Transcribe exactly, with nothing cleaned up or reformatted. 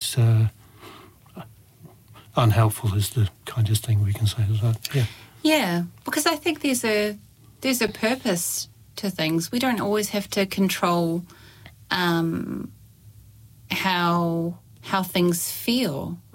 it's uh, unhelpful is the kindest thing we can say to that. Yeah. Yeah, because I think there's a there's a purpose to things. We don't always have to control um, how how things feel,